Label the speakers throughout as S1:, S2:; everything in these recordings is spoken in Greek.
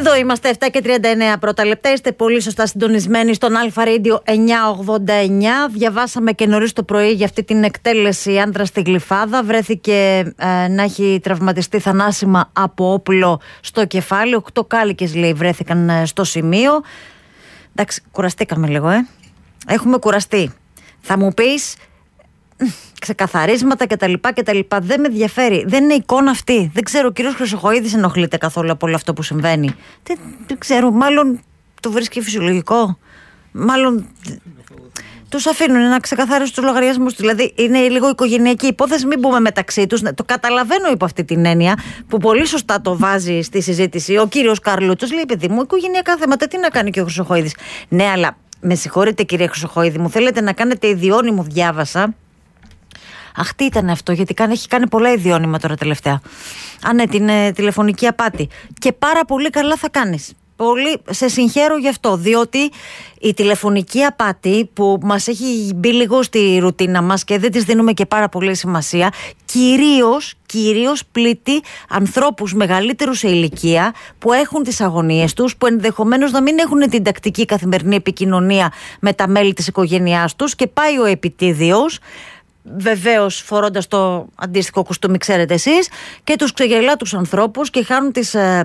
S1: Εδώ είμαστε 7:39 πρώτα λεπτά. Είστε πολύ σωστά συντονισμένοι στον Αλφα Radio 989. Διαβάσαμε και νωρίς το πρωί για αυτή την εκτέλεση άντρα στη Γλυφάδα. Βρέθηκε να έχει τραυματιστεί θανάσιμα από όπλο στο κεφάλι. 8 κάλικες, λέει, βρέθηκαν στο σημείο. Εντάξει, κουραστήκαμε λίγο, Έχουμε κουραστεί. Θα μου πεις ξεκαθαρίσματα κτλ. Δεν με ενδιαφέρει. Δεν είναι εικόνα αυτή. Δεν ξέρω, ο κύριος Χρυσοχοΐδης ενοχλείται καθόλου από όλο αυτό που συμβαίνει. Δεν ξέρω, μάλλον το βρίσκει φυσιολογικό. Μάλλον τους αφήνουν να ξεκαθαρίσουν τους λογαριασμούς. Δηλαδή είναι λίγο οικογενειακή υπόθεση, μην μπούμε μεταξύ τους. Το καταλαβαίνω υπό αυτή την έννοια που πολύ σωστά το βάζει στη συζήτηση ο κύριος Καρλούτσος. Λέει, παιδί μου, οικογενειακά θέματα, τι να κάνει και ο Χρυσοχοΐδης. Ναι, αλλά με συγχωρείτε, κύριε Χρυσοχοΐδη, μου θέλετε να κάνετε ιδιώνυμο, διάβασα. Αχ, τι ήταν αυτό, γιατί έχει κάνει πολλά ιδιώνυμα τώρα τελευταία. Ναι, την τηλεφωνική απάτη. Και πάρα πολύ καλά θα κάνεις. Πολύ σε συγχαίρω γι' αυτό, διότι η τηλεφωνική απάτη που μας έχει μπει λίγο στη ρουτίνα μας και δεν της δίνουμε και πάρα πολύ σημασία, κυρίως πλήττει ανθρώπους μεγαλύτερους σε ηλικία που έχουν τις αγωνίες τους, που ενδεχομένως να μην έχουν την τακτική καθημερινή επικοινωνία με τα μέλη της οικογένειάς τους και πάει ο επιτίδιος, βεβαίως φορώντας το αντίστοιχο κουστούμι, ξέρετε εσείς, και τους ξεγελά τους ανθρώπους και χάνουν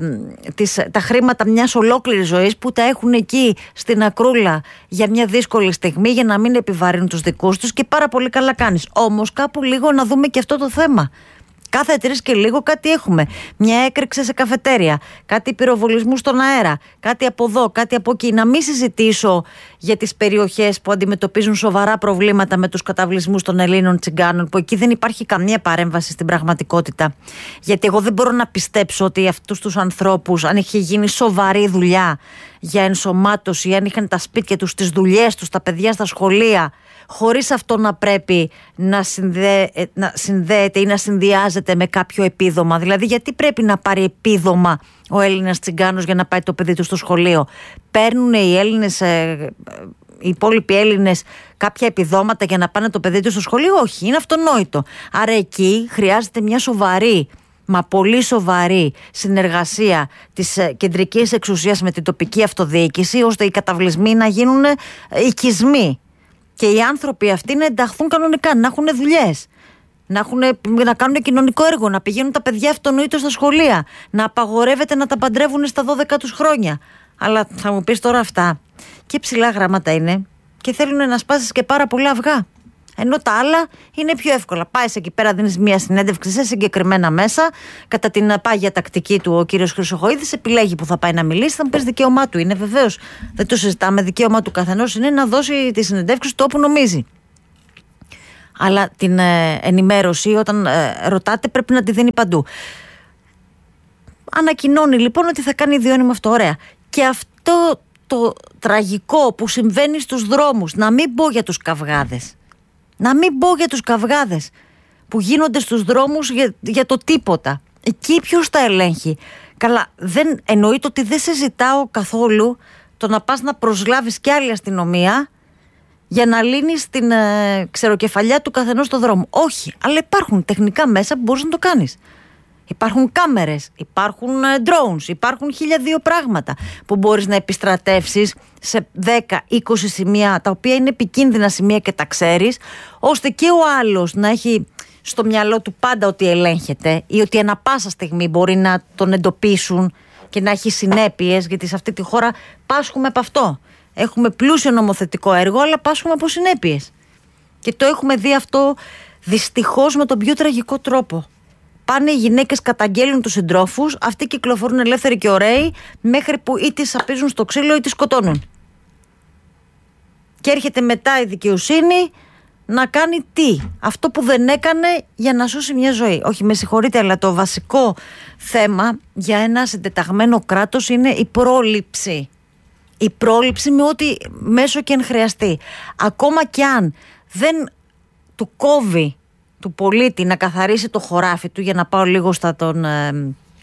S1: τα χρήματα μιας ολόκληρης ζωής που τα έχουν εκεί στην ακρούλα για μια δύσκολη στιγμή, για να μην επιβαρύνουν τους δικούς τους. Και πάρα πολύ καλά κάνεις. Όμως κάπου λίγο να δούμε και αυτό το θέμα. Κάθε 3 και λίγο κάτι έχουμε. Μια έκρηξη σε καφετέρια, κάτι πυροβολισμού στον αέρα, κάτι από εδώ, κάτι από εκεί. Να μην συζητήσω για τις περιοχές που αντιμετωπίζουν σοβαρά προβλήματα με τους καταβλισμούς των Ελλήνων τσιγκάνων, που εκεί δεν υπάρχει καμία παρέμβαση στην πραγματικότητα. Γιατί εγώ δεν μπορώ να πιστέψω ότι αυτούς τους ανθρώπους, αν είχε γίνει σοβαρή δουλειά για ενσωμάτωση, αν είχαν τα σπίτια τους, τις δουλειές τους, τα παιδιά στα σχολεία, χωρίς αυτό να πρέπει να συνδέεται ή να συνδυάζεται με κάποιο επίδομα. Δηλαδή, γιατί πρέπει να πάρει επίδομα ο Έλληνας τσιγκάνος για να πάει το παιδί του στο σχολείο? Παίρνουν οι Έλληνες, οι υπόλοιποι Έλληνες, κάποια επιδόματα για να πάνε το παιδί του στο σχολείο? Όχι, είναι αυτονόητο. Άρα εκεί χρειάζεται μια σοβαρή, μα πολύ σοβαρή συνεργασία της κεντρικής εξουσίας με την τοπική αυτοδιοίκηση, ώστε οι καταβλισμοί να γίνουν οικισμοί. Και οι άνθρωποι αυτοί να ενταχθούν κανονικά, να έχουν δουλειές, να κάνουν κοινωνικό έργο, να πηγαίνουν τα παιδιά αυτονοήτως στα σχολεία, να απαγορεύεται να τα παντρεύουν στα 12 τους χρόνια. Αλλά θα μου πεις τώρα αυτά και ψηλά γράμματα είναι και θέλουν να σπάσεις και πάρα πολλά αυγά. Ενώ τα άλλα είναι πιο εύκολα. Πάει εκεί πέρα, δίνεις μια συνέντευξη σε συγκεκριμένα μέσα. Κατά την πάγια τακτική του, ο κύριος Χρυσοχοΐδης επιλέγει που θα πάει να μιλήσει. Θα μου πεις, δικαίωμά του είναι, βεβαίως. Δεν το συζητάμε. Δικαίωμά του καθενός είναι να δώσει τη συνέντευξη του όπου νομίζει. Αλλά την ενημέρωση, όταν ρωτάτε, πρέπει να τη δίνει παντού. Ανακοινώνει λοιπόν ότι θα κάνει ιδιώνυμο αυτό. Ωραία. Και αυτό το τραγικό που συμβαίνει στους δρόμους, να μην πω για τους καυγάδες. Να μην πω για τους καυγάδες που γίνονται στους δρόμους για το τίποτα. Εκεί ποιος τα ελέγχει? Καλά, δεν εννοείται ότι δεν συζητάω καθόλου το να πας να προσλάβεις κι άλλη αστυνομία για να λύνεις την ξεροκεφαλιά του καθενός στο δρόμο. Όχι, αλλά υπάρχουν τεχνικά μέσα που μπορείς να το κάνεις. Υπάρχουν κάμερες, υπάρχουν drones, υπάρχουν 1002 πράγματα που μπορείς να επιστρατεύσεις σε 10-20 σημεία, τα οποία είναι επικίνδυνα σημεία και τα ξέρεις, ώστε και ο άλλος να έχει στο μυαλό του πάντα ότι ελέγχεται ή ότι ανά πάσα στιγμή μπορεί να τον εντοπίσουν και να έχει συνέπειες, γιατί σε αυτή τη χώρα πάσχουμε από αυτό. Έχουμε πλούσιο νομοθετικό έργο, αλλά πάσχουμε από συνέπειες. Και το έχουμε δει αυτό δυστυχώς με τον πιο τραγικό τρόπο. Πάνε οι γυναίκες, καταγγέλνουν τους συντρόφους, αυτοί κυκλοφορούν ελεύθεροι και ωραίοι, μέχρι που ή τις σαπίζουν στο ξύλο ή τις σκοτώνουν. Και έρχεται μετά η δικαιοσύνη να κάνει τι? Αυτό που δεν έκανε για να σώσει μια ζωή. Όχι, με συγχωρείτε, αλλά το βασικό θέμα για ένα συντεταγμένο κράτος είναι η πρόληψη. Η πρόληψη με ό,τι μέσο και αν χρειαστεί. Ακόμα κι αν δεν του κόβει του πολίτη να καθαρίσει το χωράφι του, για να πάω λίγο στα των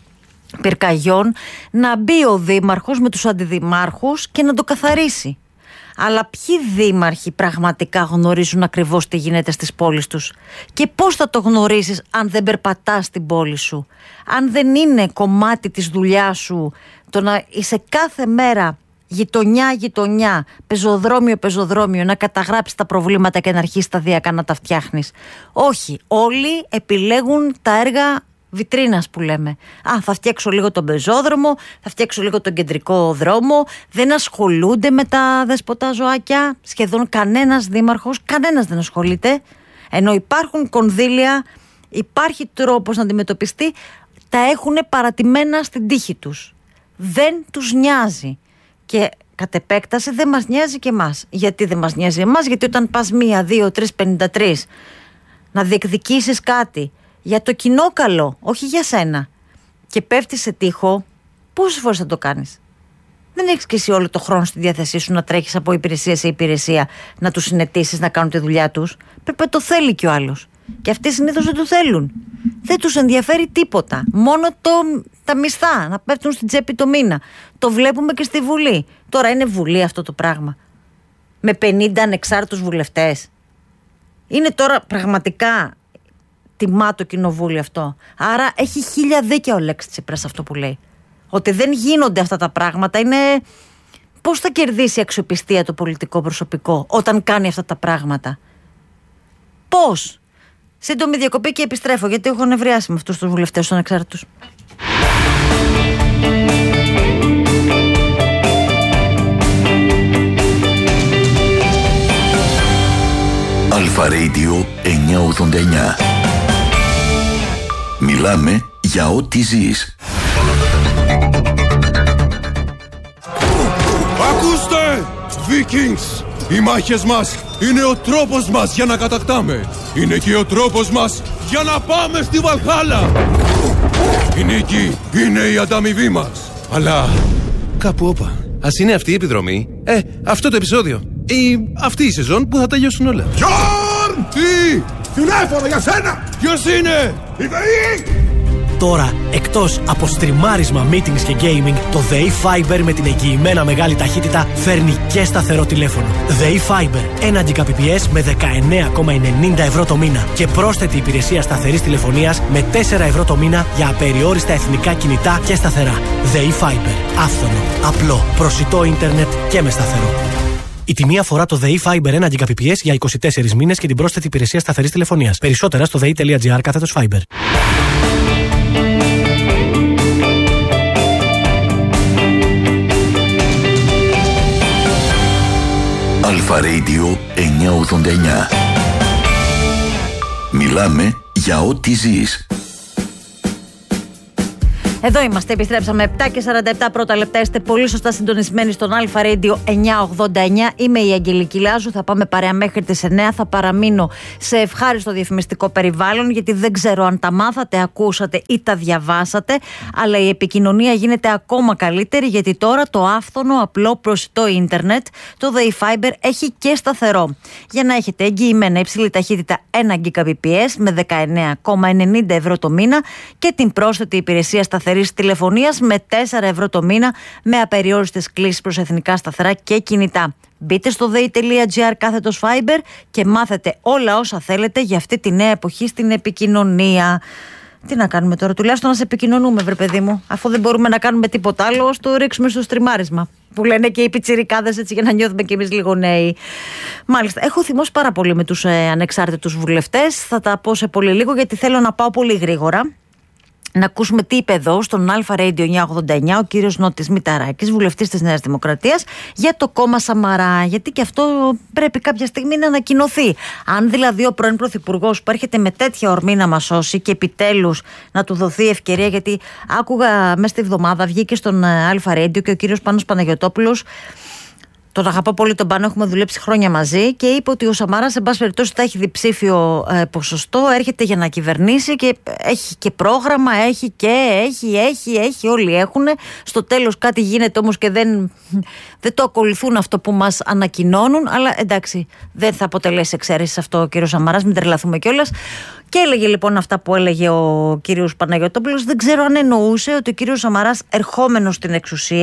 S1: πυρκαγιών, να μπει ο δήμαρχος με τους αντιδημάρχους και να το καθαρίσει. Αλλά ποιοι δήμαρχοι πραγματικά γνωρίζουν ακριβώς τι γίνεται στις πόλεις τους? Και πώς θα το γνωρίσεις αν δεν περπατάς στην πόλη σου? Αν δεν είναι κομμάτι της δουλειάς σου το να είσαι κάθε μέρα γειτονιά, πεζοδρόμιο, να καταγράψεις τα προβλήματα και να αρχίσεις σταδιακά να τα φτιάχνεις. Όχι, όλοι επιλέγουν τα έργα βιτρίνας που λέμε. Θα φτιάξω λίγο τον πεζόδρομο, θα φτιάξω λίγο τον κεντρικό δρόμο. Δεν ασχολούνται με τα δεσποτά ζωάκια. Σχεδόν κανένας δήμαρχος, κανένας δεν ασχολείται. Ενώ υπάρχουν κονδύλια, υπάρχει τρόπος να αντιμετωπιστεί, τα έχουν παρατημένα στην τύχη τους. Δεν τους νοιάζει. Και κατ' επέκταση δεν μας νοιάζει και εμάς. Γιατί δεν μας νοιάζει εμάς? Γιατί όταν πας 1, 2, 3, 53 να διεκδικήσεις κάτι για το κοινό καλό, όχι για σένα, και πέφτεις σε τοίχο, πόσες φορές θα το κάνεις? Δεν έχεις και εσύ όλο το χρόνο στη διάθεσή σου να τρέχεις από υπηρεσία σε υπηρεσία, να τους συνετήσεις να κάνουν τη δουλειά τους. Πρέπει να το θέλει κι ο άλλος. Και αυτοί συνήθως δεν το θέλουν. Δεν τους ενδιαφέρει τίποτα. Μόνο τα μισθά να πέφτουν στην τσέπη το μήνα. Το βλέπουμε και στη Βουλή. Τώρα είναι Βουλή αυτό το πράγμα? Με 50 ανεξάρτητους βουλευτές. Είναι τώρα πραγματικά τιμά το κοινοβούλιο αυτό? Άρα έχει 1000 δίκαια ο Λέξης Τσίπρας αυτό που λέει. Ότι δεν γίνονται αυτά τα πράγματα. Είναι πώς θα κερδίσει αξιοπιστία το πολιτικό προσωπικό όταν κάνει αυτά τα πράγματα? Πώς? Σύντομη διακοπή και επιστρέφω, γιατί έχω νευριάσει με αυτούς τους βουλευτές τους ανεξάρτητους.
S2: Αλφα Radio 989. Μιλάμε για ό,τι ζεις.
S3: Ακούστε! Vikings! Οι μάχες μας είναι ο τρόπος μας για να κατακτάμε. Είναι και ο τρόπος μας για να πάμε στη Βαλχάλα. Η νίκη είναι η ανταμοιβή μας. Αλλά κάπου όπα.
S4: Ας είναι αυτή η επιδρομή, αυτό το επεισόδιο ή αυτή η σεζόν που θα τελειώσουν όλα.
S3: Γιόρν! Τι!
S5: Τηλέφωνο για σένα!
S3: Ποιος είναι?
S5: Η ΔΕΗ!
S6: Τώρα, εκτός από στριμάρισμα, meetings και gaming, το ΔΕΗ Fiber με την εγγυημένα μεγάλη ταχύτητα φέρνει και σταθερό τηλέφωνο. ΔΕΗ Fiber, 1 Gbps με 19,90 ευρώ το μήνα και πρόσθετη υπηρεσία σταθερής τηλεφωνίας με 4 ευρώ το μήνα για απεριόριστα εθνικά κινητά και σταθερά. ΔΕΗ Fiber, άφθονο, απλό, προσιτό ίντερνετ και με σταθερό. Η τιμή αφορά το ΔΕΗ Fiber 1 Gbps για 24 μήνες και την πρόσθετη υπηρεσία σταθερής τηλεφωνίας. Περισσότερα στο dei.gr/fiber.
S2: Αλφα Radio 989. Μιλάμε για ό,τι ζεις.
S1: Εδώ είμαστε, επιστρέψαμε 7 και 47 πρώτα λεπτά. Είστε πολύ σωστά συντονισμένοι στον Αλφα Radio 989. Είμαι η Αγγελική Λάζου, θα πάμε παρέα μέχρι τις 9. Θα παραμείνω σε ευχάριστο διαφημιστικό περιβάλλον, γιατί δεν ξέρω αν τα μάθατε, ακούσατε ή τα διαβάσατε, αλλά η επικοινωνία γίνεται ακόμα καλύτερη, γιατί τώρα το άφθονο, απλό, προσιτό ίντερνετ, το ΔΕΗ Fiber, έχει και σταθερό. Για να έχετε εγγυημένα υψηλή ταχύτητα 1 Gbps με 19,90 ευρώ το μήνα και την πρόσθετη υπηρεσία σταθερής τηλεφωνίας με 4 ευρώ το μήνα με απεριόριστες κλήσεις προς εθνικά σταθερά και κινητά. Μπείτε στο dei.gr/fiber και μάθετε όλα όσα θέλετε για αυτή τη νέα εποχή στην επικοινωνία. Τι να κάνουμε τώρα, τουλάχιστον να σε επικοινωνούμε, βρε παιδί μου. Αφού δεν μπορούμε να κάνουμε τίποτα άλλο, ας το ρίξουμε στο στριμάρισμα. Που λένε και οι πιτσιρικάδες, έτσι, για να νιώθουμε κι εμείς λίγο νέοι. Μάλιστα, έχω θυμώσει πάρα πολύ με τους ανεξάρτητους βουλευτές. Θα τα πω σε πολύ λίγο, γιατί θέλω να πάω πολύ γρήγορα. Να ακούσουμε τι είπε εδώ στον Αλφα Radio 989 ο κύριος Νότης Μηταράκης, βουλευτής της Νέας Δημοκρατίας, για το κόμμα Σαμαρά. Γιατί και αυτό πρέπει κάποια στιγμή να ανακοινωθεί. Αν δηλαδή ο πρώην πρωθυπουργός που έρχεται με τέτοια ορμή να μας σώσει και επιτέλους να του δοθεί ευκαιρία, γιατί άκουγα μέσα στη εβδομάδα, βγήκε στον Αλφα Radio και ο κύριος Πάνος Παναγιωτόπουλος. Τον αγαπώ πολύ τον Πάνο, έχουμε δουλέψει χρόνια μαζί, και είπε ότι ο Σαμαράς, εν πάση περιπτώσει, θα έχει διψήφιο ποσοστό, έρχεται για να κυβερνήσει και έχει και πρόγραμμα, έχει, όλοι έχουν. Στο τέλος κάτι γίνεται όμως και δεν το ακολουθούν αυτό που μας ανακοινώνουν, αλλά εντάξει, δεν θα αποτελέσει εξαίρεση αυτό ο κύριος Σαμαράς, μην τρελαθούμε κιόλας. Και έλεγε λοιπόν αυτά που έλεγε ο κύριος Παναγιωτόπουλος. Δεν ξέρω αν εννοούσε ότι ο κύριος Σαμαράς, ερχόμενος στην εξουσία,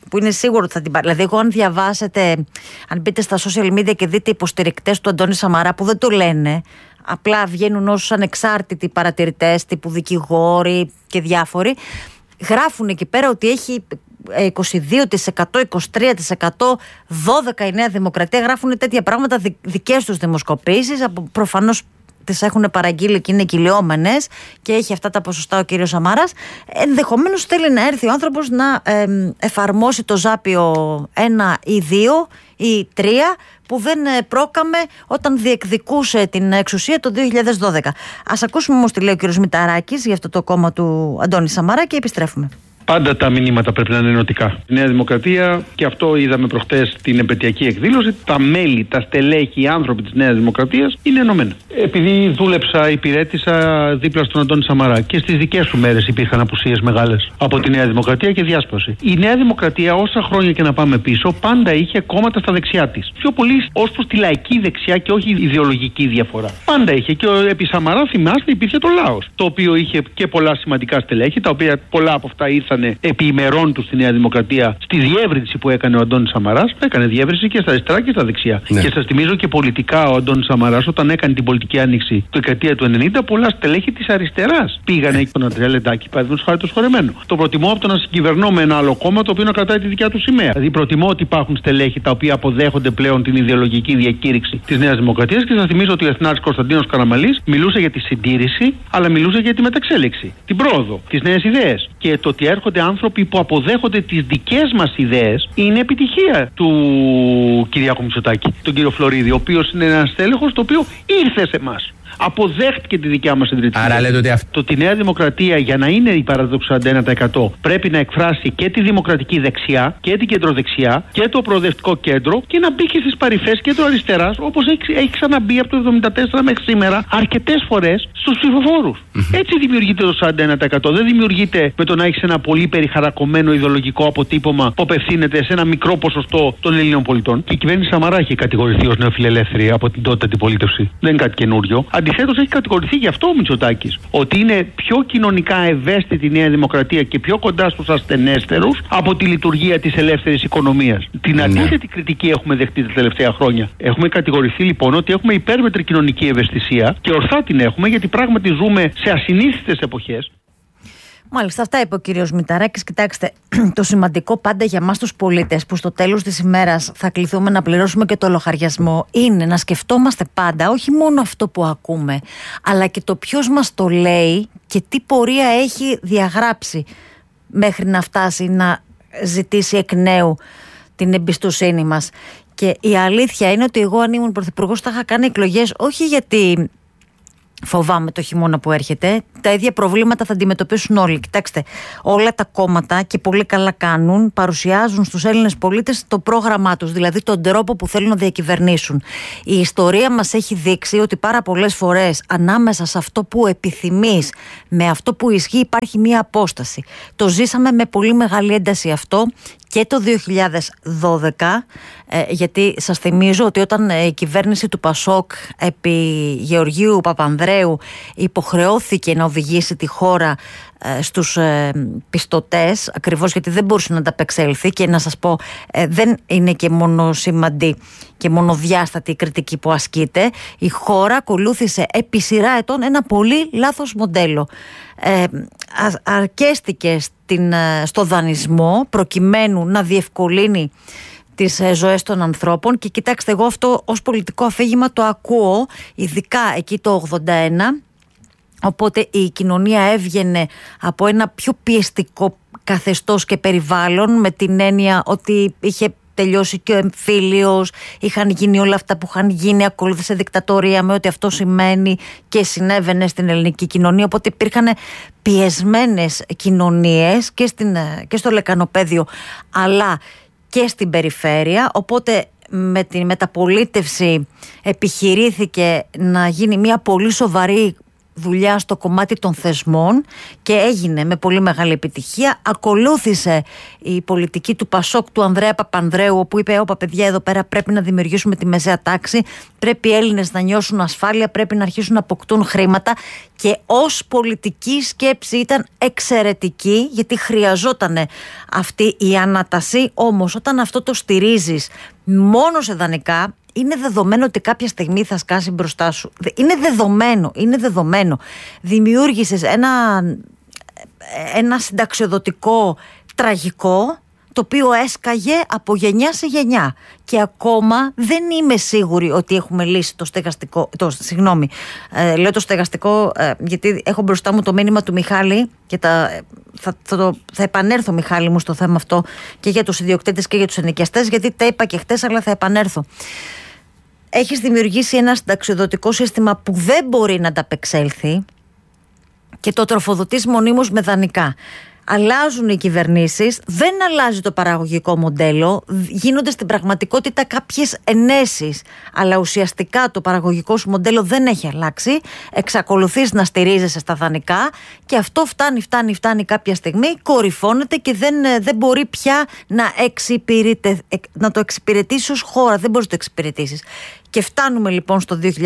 S1: που είναι σίγουρο ότι θα την πάρει. Δηλαδή, εγώ αν διαβάσετε, αν μπείτε στα social media και δείτε υποστηρικτές του Αντώνη Σαμαρά που δεν το λένε, απλά βγαίνουν ως ανεξάρτητοι παρατηρητές, τύπου δικηγόροι και διάφοροι, γράφουν εκεί πέρα ότι έχει 22%, 23%, 12% η Νέα Δημοκρατία, γράφουν τέτοια πράγματα, δικές τους δημοσκοπήσεις, προφανώς τις έχουν παραγγείλει και είναι κυλιόμενες και έχει αυτά τα ποσοστά ο κύριος Σαμάρας. Ενδεχομένως θέλει να έρθει ο άνθρωπος να εφαρμόσει το Ζάπιο 1 ή 2 ή 3 που δεν πρόκαμε όταν διεκδικούσε την εξουσία το 2012. Ας ακούσουμε όμως τι λέει ο κύριος Μηταράκης για αυτό το κόμμα του Αντώνη Σαμαρά και επιστρέφουμε.
S7: Πάντα τα μηνύματα πρέπει να είναι ενωτικά. Η Νέα Δημοκρατία, και αυτό είδαμε προχτές στην επετειακή εκδήλωση, τα μέλη, τα στελέχη, οι άνθρωποι της Νέας Δημοκρατίας είναι ενωμένα. Επειδή δούλεψα, υπηρέτησα δίπλα στον Αντώνη Σαμαρά και στις δικές του μέρες υπήρχαν απουσίες μεγάλες από τη Νέα Δημοκρατία και διάσπαση. Η Νέα Δημοκρατία, όσα χρόνια και να πάμε πίσω, πάντα είχε κόμματα στα δεξιά της. Πιο πολύ ως προς τη λαϊκή δεξιά και όχι ιδεολογική διαφορά. Πάντα είχε. Και επί Σαμαρά, θυμάστε, υπήρχε το Λάος, το οποίο είχε και πολλά σημαντικά στελέχη, τα οποία πολλά από αυτά ήρθαν επί ημερών του στη Νέα Δημοκρατία, στη διεύρυνση που έκανε ο Αντώνης Σαμαράς. Έκανε διεύρυνση και στα αριστερά και στα δεξιά. Ναι. Και σας θυμίζω και πολιτικά ο Αντώνης Σαμαράς, όταν έκανε την πολιτική άνοιξη το δεκαετία του 90, πολλά στελέχη της αριστεράς πήγανε εκεί στον Αντρέα Λεντάκη, παραδείγματος χάρη το σχολεμένο. Το προτιμώ από το να συγκυβερνώ με ένα άλλο κόμμα το οποίο να κρατάει τη δικιά του σημαία. Δηλαδή προτιμώ ότι υπάρχουν στελέχη τα οποία αποδέχονται πλέον την ιδεολογική διακήρυξη της Νέας Δημοκρατίας και σας θυμίζω ότι ο Εθνάρχης Κωνσταντίνος Καραμαλής μιλούσε για τη συντήρηση, αλλά μιλούσε για τη μεταξέλιξη, την πρόοδο, τις νέες ιδέες. Και το ότι έρχονται άνθρωποι που αποδέχονται τις δικές μας ιδέες είναι επιτυχία του Κυριάκου Μητσοτάκη, τον κύριο Φλωρίδη, ο οποίος είναι ένας στέλεχος το οποίο ήρθε σε εμάς. Αποδέχτηκε τη δικιά μας συντηρητική.
S4: Άρα λέτε ότι
S7: το ότι η Νέα Δημοκρατία, για να είναι η παράδοξη 41%, πρέπει να εκφράσει και τη δημοκρατική δεξιά και την κεντροδεξιά και το προοδευτικό κέντρο και να μπει και στις παρυφές κέντρο αριστεράς, όπως έχει ξαναμπεί από το 1974 μέχρι σήμερα αρκετές φορές στους ψηφοφόρους. Έτσι δημιουργείται το 41%. Δεν δημιουργείται με το να έχεις ένα πολύ περιχαρακωμένο ιδεολογικό αποτύπωμα που απευθύνεται σε ένα μικρό ποσοστό των Ελλήνων πολιτών. Και η κυβέρνηση Σαμαρά έχει κατηγορηθεί ως νεοφιλελεύθερη από την τότε αντιπολίτευση. Δεν είναι κάτι καινούριο. Αντιθέτως, έχει κατηγορηθεί γι' αυτό ο Μητσοτάκης. Ότι είναι πιο κοινωνικά ευαίσθητη η Νέα Δημοκρατία και πιο κοντά στους ασθενέστερους από τη λειτουργία της ελεύθερης οικονομίας. Την αντίθετη κριτική έχουμε δεχτεί τα τελευταία χρόνια. Έχουμε κατηγορηθεί λοιπόν ότι έχουμε υπέρμετρη κοινωνική ευαισθησία και ορθά την έχουμε, γιατί πράγματι ζούμε σε ασυνήθιστες εποχές.
S1: Μάλιστα, αυτά είπε ο κύριος Μηταράκης. Κοιτάξτε, το σημαντικό πάντα για μας τους πολίτες που στο τέλος της ημέρας θα κληθούμε να πληρώσουμε και το λογαριασμό είναι να σκεφτόμαστε πάντα όχι μόνο αυτό που ακούμε, αλλά και το ποιος μας το λέει και τι πορεία έχει διαγράψει μέχρι να φτάσει να ζητήσει εκ νέου την εμπιστοσύνη μας. Και η αλήθεια είναι ότι εγώ αν ήμουν πρωθυπουργός θα είχα κάνει εκλογές όχι γιατί φοβάμαι το χειμώνα που έρχεται. Τα ίδια προβλήματα θα αντιμετωπίσουν όλοι. Κοιτάξτε, όλα τα κόμματα και πολύ καλά κάνουν, παρουσιάζουν στους Έλληνες πολίτες το πρόγραμμά τους, δηλαδή τον τρόπο που θέλουν να διακυβερνήσουν. Η ιστορία μας έχει δείξει ότι πάρα πολλές φορές ανάμεσα σε αυτό που επιθυμείς με αυτό που ισχύει υπάρχει μία απόσταση. Το ζήσαμε με πολύ μεγάλη ένταση αυτό και το 2012, γιατί σας θυμίζω ότι όταν η κυβέρνηση του Πασόκ επί Γεωργίου Παπανδρέου υποχρεώθηκε να οδηγήσει τη χώρα στους πιστωτές, ακριβώς γιατί δεν μπορούσε να ανταπεξέλθει, και να σας πω δεν είναι και μόνο σημαντή και μονοδιάστατη η κριτική που ασκείται, η χώρα ακολούθησε επί σειρά ετών ένα πολύ λάθος μοντέλο. Αρκέστηκε στο δανεισμό προκειμένου να διευκολύνει τις ζωές των ανθρώπων, και κοιτάξτε, εγώ αυτό ως πολιτικό αφήγημα το ακούω ειδικά εκεί το 81. Οπότε η κοινωνία έβγαινε από ένα πιο πιεστικό καθεστώς και περιβάλλον, με την έννοια ότι είχε τελειώσει και ο εμφύλιος, είχαν γίνει όλα αυτά που είχαν γίνει, ακολούθησε δικτατορία με ό,τι αυτό σημαίνει και συνέβαινε στην ελληνική κοινωνία. Οπότε υπήρχαν πιεσμένες κοινωνίες και στο λεκανοπέδιο αλλά και στην περιφέρεια. Οπότε με τη μεταπολίτευση επιχειρήθηκε να γίνει μια πολύ σοβαρή δουλειά στο κομμάτι των θεσμών και έγινε με πολύ μεγάλη επιτυχία. Ακολούθησε η πολιτική του Πασόκ του Ανδρέα Παπανδρέου, όπου είπε: όπα παιδιά, εδώ πέρα πρέπει να δημιουργήσουμε τη μεσαία τάξη, πρέπει οι Έλληνες να νιώσουν ασφάλεια, πρέπει να αρχίσουν να αποκτούν χρήματα. Και ως πολιτική σκέψη ήταν εξαιρετική, γιατί χρειαζόταν αυτή η ανάταση. Όμως όταν αυτό το στηρίζεις μόνο σε δανεικά, είναι δεδομένο ότι κάποια στιγμή θα σκάσει μπροστά σου. Είναι δεδομένο. Δημιούργησες ένα συνταξιοδοτικό τραγικό, το οποίο έσκαγε από γενιά σε γενιά. Και ακόμα δεν είμαι σίγουρη ότι έχουμε λύσει το στεγαστικό. Λέω το στεγαστικό γιατί έχω μπροστά μου το μήνυμα του Μιχάλη και θα επανέλθω, Μιχάλη μου, στο θέμα αυτό και για τους ιδιοκτήτες και για τους ενοικιαστές, γιατί τα είπα και χτες, αλλά θα επανέλθω. Έχεις δημιουργήσει ένα συνταξιοδοτικό σύστημα που δεν μπορεί να ανταπεξέλθει και το τροφοδοτείς μονίμως με δανεικά. Αλλάζουν οι κυβερνήσεις, δεν αλλάζει το παραγωγικό μοντέλο, γίνονται στην πραγματικότητα κάποιες ενέσεις, αλλά ουσιαστικά το παραγωγικό σου μοντέλο δεν έχει αλλάξει, εξακολουθείς να στηρίζεσαι στα δανεικά και αυτό φτάνει κάποια στιγμή, κορυφώνεται και δεν μπορεί πια να το εξυπηρετήσει ως χώρα, δεν μπορείς να το εξυπηρετήσεις. Και φτάνουμε λοιπόν στο 2010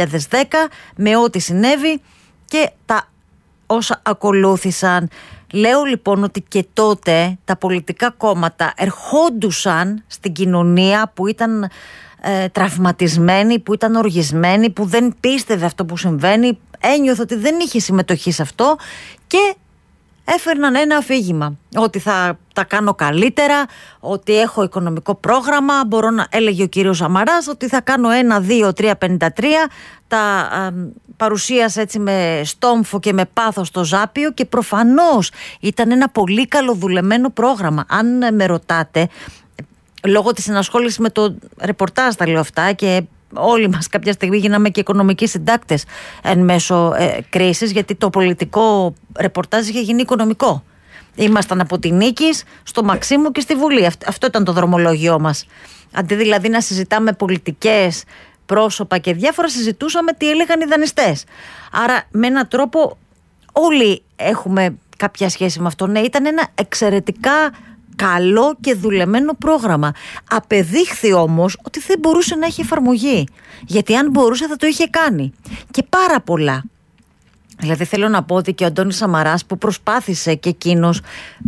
S1: με ό,τι συνέβη και τα όσα ακολούθησαν. Λέω λοιπόν ότι και τότε τα πολιτικά κόμματα ερχόντουσαν στην κοινωνία που ήταν τραυματισμένη, που ήταν οργισμένη, που δεν πίστευε αυτό που συμβαίνει, ένιωθε ότι δεν είχε συμμετοχή σε αυτό και έφερναν ένα αφήγημα ότι θα τα κάνω καλύτερα, ότι έχω οικονομικό πρόγραμμα, έλεγε ο κύριος Σαμαράς ότι θα κάνω 1, 2, 3, 53, τα παρουσίασε έτσι με στόμφο και με πάθος στο Ζάπιο και προφανώς ήταν ένα πολύ καλοδουλεμένο πρόγραμμα. Αν με ρωτάτε, λόγω της ενασχόλησης με το ρεπορτάζ τα λέω αυτά και όλοι μας κάποια στιγμή γίναμε και οικονομικοί συντάκτες εν μέσω κρίσης, γιατί το πολιτικό ρεπορτάζ είχε γίνει οικονομικό. Ήμασταν από τη Νίκης στο Μαξίμου και στη Βουλή. Αυτό ήταν το δρομολόγιό μας. Αντί δηλαδή να συζητάμε πολιτικές, πρόσωπα και διάφορα, συζητούσαμε τι έλεγαν οι δανειστές. Άρα με έναν τρόπο όλοι έχουμε κάποια σχέση με αυτό. Ναι, ήταν ένα εξαιρετικά καλό και δουλεμένο πρόγραμμα. Απεδείχθη όμως ότι δεν μπορούσε να έχει εφαρμογή. Γιατί αν μπορούσε θα το είχε κάνει. Και πάρα πολλά. Δηλαδή θέλω να πω ότι και ο Αντώνης Σαμαράς, που προσπάθησε και εκείνος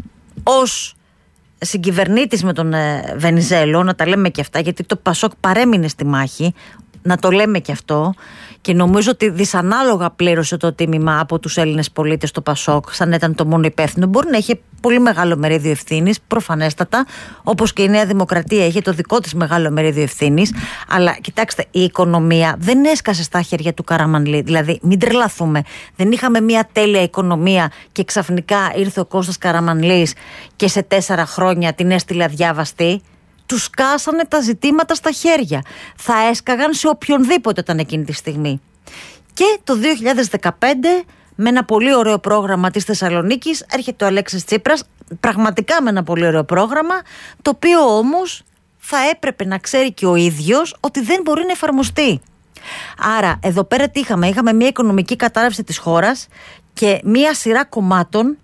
S1: ως συγκυβερνήτης με τον Βενιζέλο, να τα λέμε και αυτά, γιατί το Πασόκ παρέμεινε στη μάχη, να το λέμε και αυτό, και νομίζω ότι δυσανάλογα πλήρωσε το τίμημα από τους Έλληνες πολίτες το Πασόκ, σαν να ήταν το μόνο υπεύθυνο. Μπορεί να είχε πολύ μεγάλο μερίδιο ευθύνης, προφανέστατα, όπως και η Νέα Δημοκρατία είχε το δικό της μεγάλο μερίδιο ευθύνης. Αλλά κοιτάξτε, η οικονομία δεν έσκασε στα χέρια του Καραμανλή. Δηλαδή, μην τρελαθούμε. Δεν είχαμε μια τέλεια οικονομία και ξαφνικά ήρθε ο Κώστας Καραμανλής και σε 4 χρόνια την έστειλε αδιάβαστη. Τους κάσανε τα ζητήματα στα χέρια. Θα έσκαγαν σε οποιονδήποτε ήταν εκείνη τη στιγμή. Και το 2015, με ένα πολύ ωραίο πρόγραμμα της Θεσσαλονίκης, έρχεται ο Αλέξης Τσίπρας, πραγματικά με ένα πολύ ωραίο πρόγραμμα, το οποίο όμως θα έπρεπε να ξέρει και ο ίδιος ότι δεν μπορεί να εφαρμοστεί. Άρα εδώ πέρα τι είχαμε? Είχαμε μια οικονομική κατάρρευση της χώρας και μια σειρά κομμάτων